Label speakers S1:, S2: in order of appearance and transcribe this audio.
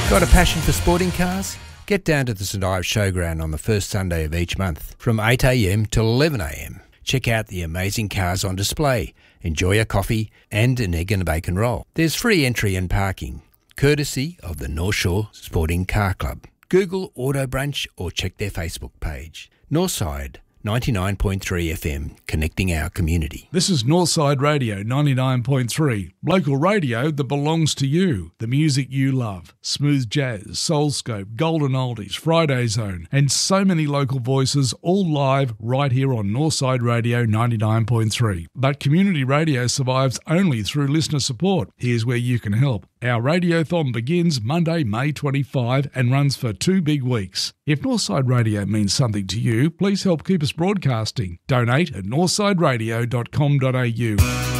S1: Got a passion for sporting cars? Get down to the St Ives Showground on the first Sunday of each month from 8am till 11am. Check out the amazing cars on display, enjoy a coffee and an egg and bacon roll. There's free entry and parking, courtesy of the North Shore Sporting Car Club. Google Auto Brunch or check their Facebook page. Northside 99.3 FM, connecting our community.
S2: This is Northside Radio 99.3, local radio that belongs to you. The music you love, smooth jazz, soulscope, golden oldies, Friday Zone, and so many local voices, all live right here on Northside Radio 99.3. But community radio survives only through listener support. Here's where you can help. Our radiothon begins Monday, May 25 and runs for 2 big weeks. If Northside Radio means something to you, please help keep us broadcasting. Donate at northsideradio.com.au.